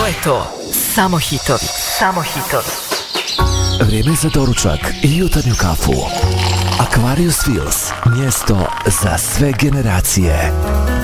je to. Samo hitovi. Samo hitovi. Vrijeme za doručak i jutarnju kafu. Aquarius Wheels. Mjesto za sve generacije.